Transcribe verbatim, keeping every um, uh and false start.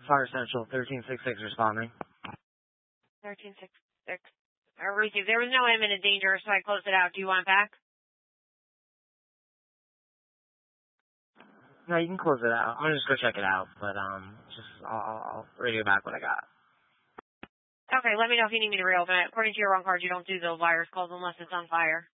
Fire Central, thirteen sixty-six responding. thirteen sixty-six. I received. There was no imminent danger, so I closed it out. Do you want it back? No, you can close it out. I'm gonna just go check it out, but, um, just, I'll, I'll I'll radio back what I got. Okay, let me know if you need me to reopen it. According to your wrong card, you don't do those virus calls unless it's on fire.